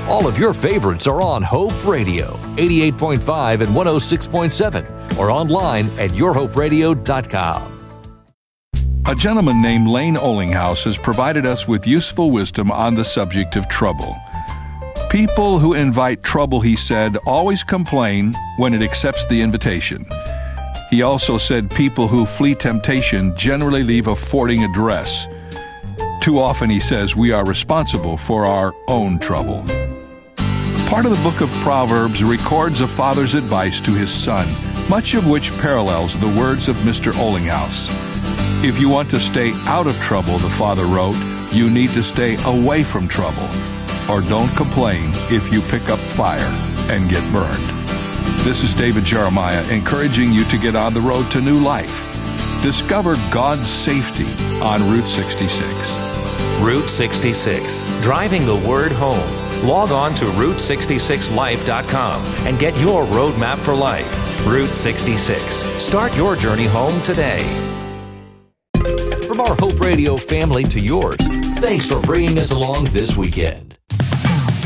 All of your favorites are on Hope Radio, 88.5 and 106.7, or online at yourhoperadio.com. A gentleman named Lane Olinghouse has provided us with useful wisdom on the subject of trouble. People who invite trouble, he said, always complain when it accepts the invitation. He also said people who flee temptation generally leave a forwarding address. Too often, he says, we are responsible for our own trouble. Part of the book of Proverbs records a father's advice to his son, much of which parallels the words of Mr. Olinghouse. If you want to stay out of trouble, the father wrote, you need to stay away from trouble. Or don't complain if you pick up fire and get burned. This is David Jeremiah encouraging you to get on the road to new life. Discover God's safety on Route 66. Route 66, driving the word home. Log on to Route66Life.com and get your roadmap for life. Route 66. Start your journey home today. From our Hope Radio family to yours, thanks for bringing us along this weekend.